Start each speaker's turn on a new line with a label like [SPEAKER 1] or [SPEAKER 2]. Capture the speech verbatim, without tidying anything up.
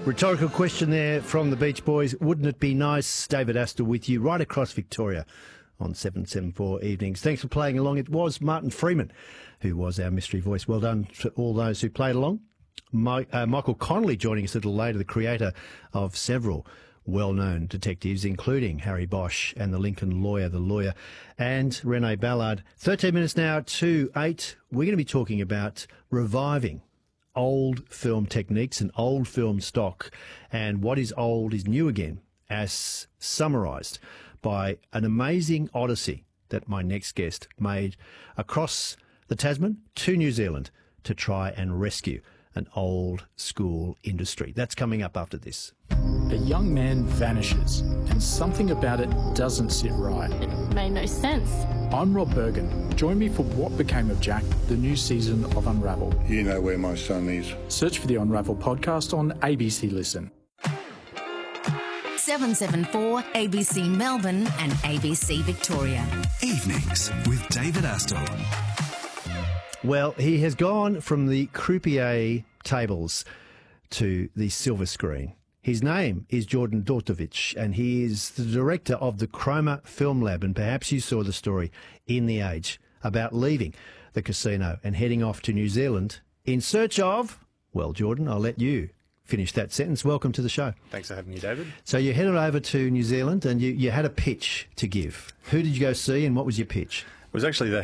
[SPEAKER 1] Rhetorical question there from the Beach Boys. Wouldn't it be nice? David Astor with you right across Victoria on seven seventy-four Evenings. Thanks for playing along. It was Martin Freeman who was our mystery voice. Well done to all those who played along. My, uh, Michael Connolly joining us a little later, the creator of several well-known detectives, including Harry Bosch and the Lincoln Lawyer, the lawyer, and Renee Ballard. thirteen minutes now to eight. We're going to be talking about reviving old film techniques and old film stock, and what is old is new again, as summarised by an amazing odyssey that my next guest made across the Tasman to New Zealand to try and rescue an old school industry. That's coming up after this.
[SPEAKER 2] A young man vanishes, and something about it doesn't sit right.
[SPEAKER 3] It made no sense.
[SPEAKER 2] I'm Rob Bergen. Join me for What Became of Jack, the new season of Unravel.
[SPEAKER 4] You know where my son is.
[SPEAKER 2] Search for the Unravel podcast on A B C Listen.
[SPEAKER 5] seven seventy-four A B C Melbourne and A B C Victoria.
[SPEAKER 6] Evenings with David Astor.
[SPEAKER 1] Well, he has gone from the croupier tables to the silver screen. His name is Jordan Dortovich, and he is the director of the Chroma Film Lab, and perhaps you saw the story in The Age about leaving the casino and heading off to New Zealand in search of, well, Jordan, I'll let you finish that sentence. Welcome to the show.
[SPEAKER 7] Thanks for having me, David.
[SPEAKER 1] So you headed over to New Zealand and you, you had a pitch to give. Who did you go see and what was your pitch?
[SPEAKER 7] It was actually the